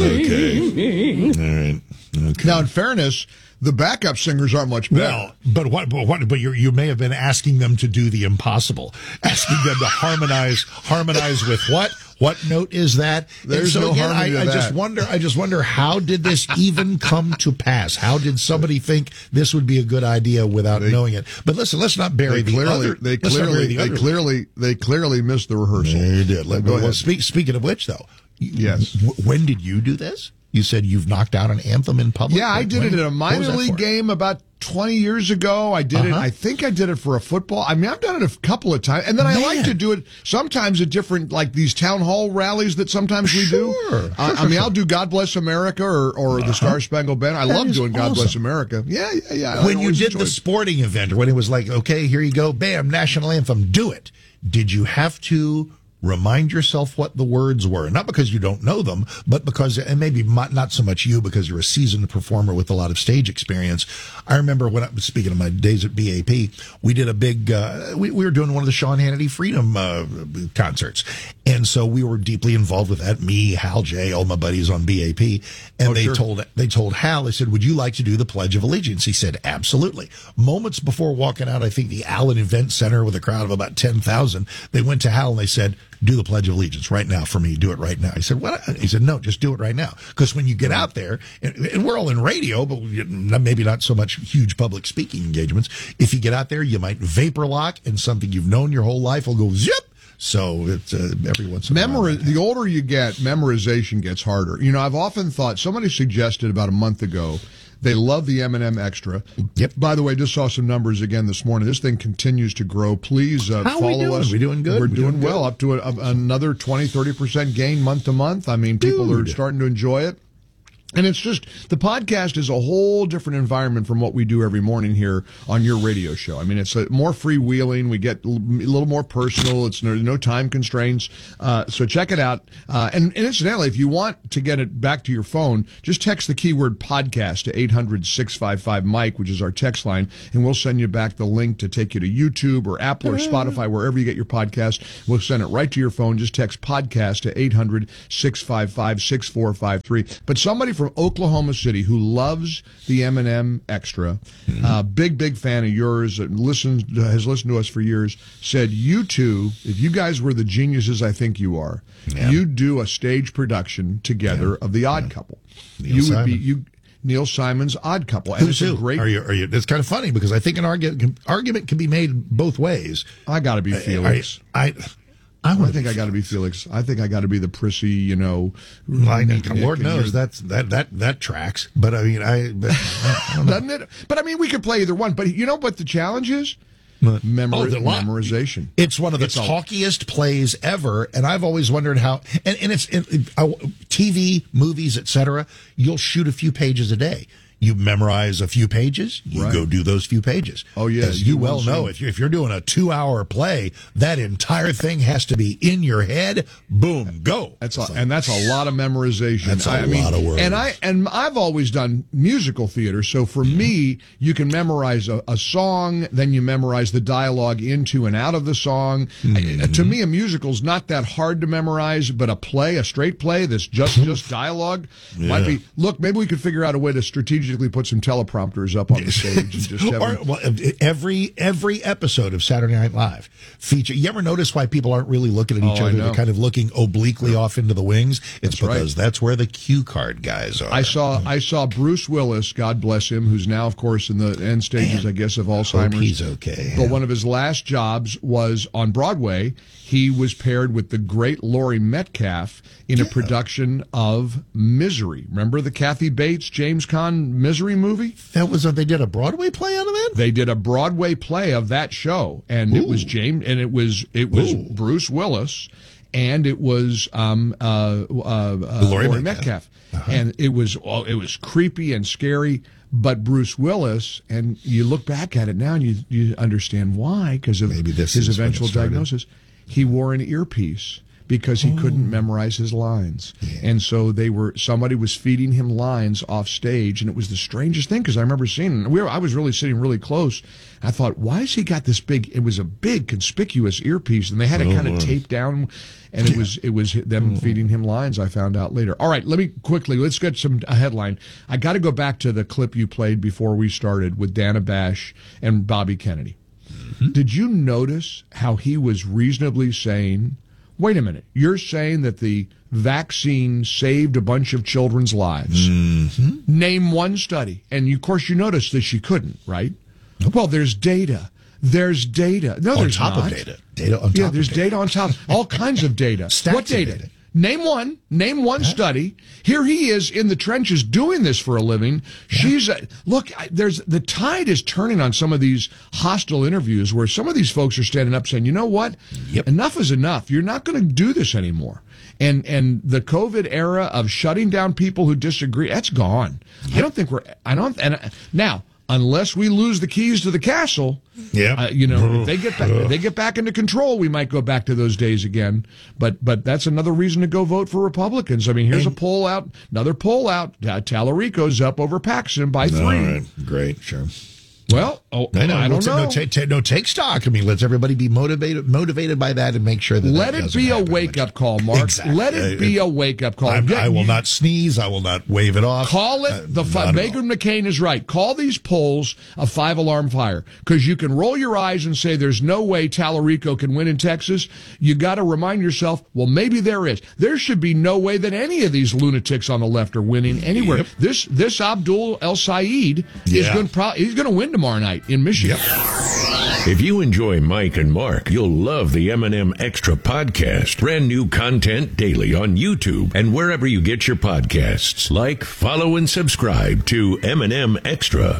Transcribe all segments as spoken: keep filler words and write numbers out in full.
Okay. All right. Okay. Now, in fairness, the backup singers aren't much better. Well, but what? But what? But you you may have been asking them to do the impossible, asking them to harmonize harmonize with what? What note is that? There's and so no again, harmony I, to I just that. wonder. I just wonder how did this even come to pass? How did somebody think this would be a good idea without They- knowing it? But listen, let's not bury They the clearly, other. they let's not bury clearly, the they other- clearly, they clearly missed the rehearsal. They did. Let, Go well, ahead. speak, speaking of which, though, you- Yes. w- when did you do this? You said you've knocked out an anthem in public. Yeah, I When- did it when- at a what was minor that league for? game about twenty years ago. I did it. Uh-huh. I think I did it for a football. I mean, I've done it a couple of times, and then I Man. like to do it sometimes at different, like these town hall rallies that sometimes we do. Sure. Uh, Sure, I mean, sure, I'll do God Bless America or, or the Star Spangled Banner. I That love is doing God Bless awesome. America. Yeah, yeah, yeah. I When you always did enjoy the it. sporting event, or when it was like, okay, here you go, bam, national anthem, do it. Did you have to remind yourself what the words were? Not because you don't know them, but because, and maybe not not so much you, because you're a seasoned performer with a lot of stage experience. I remember when I was speaking of my days at B A P, we did a big, uh, we, we were doing one of the Sean Hannity Freedom uh, concerts. And so we were deeply involved with that. Me, Hal J, all my buddies on B A P. And Oh, they sure. told, they told Hal, they said, would you like to do the Pledge of Allegiance? He said, absolutely. Moments before walking out, I think the Allen Event Center with a crowd of about ten thousand, they went to Hal and they said, do the Pledge of Allegiance right now for me. Do it right now. He said, what? He said, no, just do it right now. Because when you get out there, and, and we're all in radio, but we- maybe not so much huge public speaking engagements. If you get out there, you might vapor lock, and something you've known your whole life will go zip. So it's uh, every once in a while. Memori- the older you get, memorization gets harder. You know, I've often thought, somebody suggested about a month ago, they love the M and M Extra. Yep. By the way, just saw some numbers again this morning. This thing continues to grow. Please uh, How are follow we doing? us. We doing good? We're We doing, doing well, good? up to a, a, another twenty, thirty percent gain month to month. I mean, people are Dude. starting to enjoy it. And it's just, the podcast is a whole different environment from what we do every morning here on your radio show. I mean, it's a, more freewheeling. We get a little more personal. It's no, no time constraints. Uh, so check it out. Uh, and, and incidentally, if you want to get it back to your phone, just text the keyword podcast to eight hundred, six five five, Mike, which is our text line, and we'll send you back the link to take you to YouTube or Apple or Spotify, wherever you get your podcast. We'll send it right to your phone. Just text podcast to eight hundred, six five five, six four five three. But somebody from Oklahoma City who loves the M and M Extra, mm-hmm. uh, big, big fan of yours, and listens, has listened to us for years, said, you two, if you guys were the geniuses I think you are, Yeah. you'd do a stage production together Yeah. of The Odd Yeah. Couple. Neil you would Simon. be, you, Neil Simon's Odd Couple. And Who's it's a who? great, Are you, are you, it's kind of funny because I think an argument, argument can be made both ways. I gotta be Felix. I, I, I, I would think I got to be Felix. I think I got to be the prissy, you know. I Nick, think, Nick, Lord and knows you're- that's that that that tracks. But I mean, I, but, I don't know. Doesn't it? But I mean, we could play either one. But you know what the challenge is? But- Memori- Oh, the lot. memorization. It's one of the It's a- talkiest plays ever, and I've always wondered how. And, and it's it, it, uh, T V, movies, et cetera. You'll shoot a few pages a day. You memorize a few pages, you Right. go do those few pages. Oh, yeah, As you you well will know, see. if you're, if you're doing a two-hour play, that entire thing has to be in your head. Boom, go. That's a, and that's a lot of memorization. That's a I mean, lot of words. And I and I've always done musical theater, so for me, you can memorize a, a song, then you memorize the dialogue into and out of the song. Mm-hmm. I- to me, a musical's not that hard to memorize, but a play, a straight play that's just just dialogue, might be. Look, maybe we could figure out a way to strategically put some teleprompters up on the stage and just have Or, them- well, every every episode of Saturday Night Live feature. You ever notice why people aren't really looking at each Oh, I other? know. They're kind of looking obliquely off into the wings. It's That's right. because that's where the cue card guys are. I saw I saw Bruce Willis, God bless him, who's now, of course, in the end stages, I guess, of Hope Alzheimer's. he's okay. But one of his last jobs was on Broadway. He was paired with the great Laurie Metcalf in a production of Misery. Remember the Kathy Bates, James Caan Misery movie? That was a, they did a Broadway play out of that. They did a Broadway play of that show, and it was Ooh. James, and it was it was Ooh. Bruce Willis, and it was um, uh, uh, uh, Laurie Laurie Metcalf. Metcalf, Uh-huh. and it was oh, it was creepy and scary. But Bruce Willis, and you look back at it now, and you you understand why, because of Maybe this his is when it eventual started. diagnosis. He wore an earpiece because he oh. couldn't memorize his lines. Yeah. And so they were, somebody was feeding him lines off stage, and it was the strangest thing, because I remember seeing, we were, I was really sitting really close. I thought, why has he got this big, it was a big conspicuous earpiece, and they had it oh, kind of taped down, and it was, it was them feeding him lines, I found out later. All right, let me quickly, let's get some, a headline. I got to go back to the clip you played before we started with Dana Bash and Bobby Kennedy. Mm-hmm. Did you notice how he was reasonably saying, wait a minute, you're saying that the vaccine saved a bunch of children's lives? Mm-hmm. Name one study. And, of course, you noticed that she couldn't, right? Nope. Well, there's data. There's data. No, on there's top not. of data. Data on top yeah, there's of data. data on top. All kinds of data. Stacks what data? data? Name one. Name one yeah. study. Here he is in the trenches doing this for a living. Yeah. She's uh, look. There's the tide is turning on some of these hostile interviews where some of these folks are standing up saying, "You know what? Yep. Enough is enough. You're not going to do this anymore." And and the COVID era of shutting down people who disagree, that's gone. Yep. I don't think we're. I don't. And uh, now. Unless we lose the keys to the castle, yeah, uh, you know, if they get back, if they get back into control, we might go back to those days again. But but that's another reason to go vote for Republicans. I mean, here's and, a poll out, another poll out. Uh, Tallarico's up over Paxton by three. All right, great, sure. Well, oh, I, know, I don't know. No, t- t- no, take stock. I mean, let's everybody be motivated motivated by that and make sure that let that it be a wake up call, Mark. Exactly. Let it be a wake up call. I will not sneeze. I will not wave it off. Call it. Uh, the fi- Baker McCain is right. Call these polls a five alarm fire, because you can roll your eyes and say there's no way Tallarico can win in Texas. You got to remind yourself, well, maybe there is. There should be no way that any of these lunatics on the left are winning anywhere. Yep. This this Abdul El Sayed yeah. is going to pro- he's going to win tomorrow night in Michigan. Yep. If you enjoy Mike and Mark, you'll love the M and M Extra podcast. Brand new content daily on YouTube and wherever you get your podcasts. Like, follow, and subscribe to M and M Extra.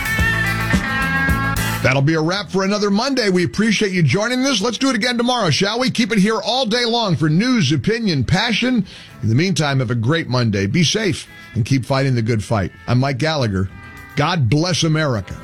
That'll be a wrap for another Monday. We appreciate you joining us. Let's do it again tomorrow, shall we? Keep it here all day long for news, opinion, passion. In the meantime, have a great Monday. Be safe and keep fighting the good fight. I'm Mike Gallagher. God bless America.